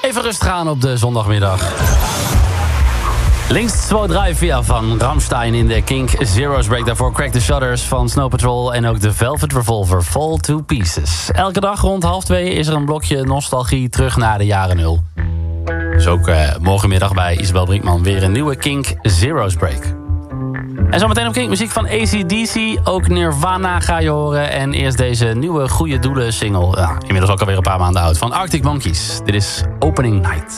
Even rustig aan op de zondagmiddag. Links 2, 3, 4 van Rammstein in de Kink Zero's Break. Daarvoor Crack the Shutters van Snow Patrol en ook de Velvet Revolver Fall to Pieces. Elke dag rond 1:30 is er een blokje nostalgie terug naar de jaren 0. Dus ook morgenmiddag bij Isabel Brinkman weer een nieuwe Kink Zero's Break. En zometeen op Kink muziek van AC/DC. Ook Nirvana ga je horen. En eerst deze nieuwe Goede Doelen single. Ja, inmiddels ook alweer een paar maanden oud. Van Arctic Monkeys. Dit is Opening Night.